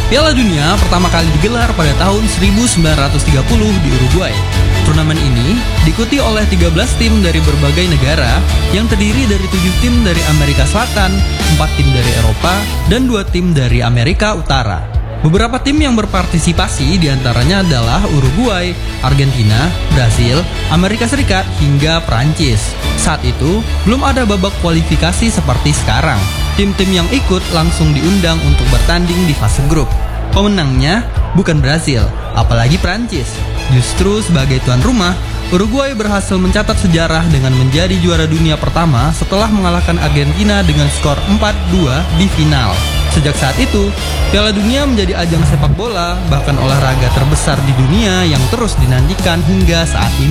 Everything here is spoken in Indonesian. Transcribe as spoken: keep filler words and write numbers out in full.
Piala Dunia pertama kali digelar pada tahun seribu sembilan ratus tiga puluh di Uruguay. Turnamen ini diikuti oleh tiga belas tim dari berbagai negara yang terdiri dari tujuh tim dari Amerika Selatan, empat tim dari Eropa, dan dua tim dari Amerika Utara. Beberapa tim yang berpartisipasi diantaranya adalah Uruguay, Argentina, Brasil, Amerika Serikat, hingga Prancis. Saat itu, belum ada babak kualifikasi seperti sekarang. Tim-tim yang ikut langsung diundang untuk bertanding di fase grup. Pemenangnya bukan Brasil, apalagi Prancis. Justru sebagai tuan rumah, Uruguay berhasil mencatat sejarah dengan menjadi juara dunia pertama setelah mengalahkan Argentina dengan skor empat dua di final. Sejak saat itu, Piala Dunia menjadi ajang sepak bola, bahkan olahraga terbesar di dunia yang terus dinantikan hingga saat ini.